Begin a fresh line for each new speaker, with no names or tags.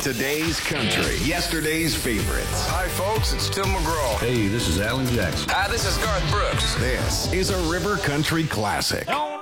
Today's country, yesterday's favorites.
Hi, folks. It's Tim McGraw.
Hey, this is Alan Jackson.
Hi, this is Garth Brooks.
This is a River Country classic.
Don't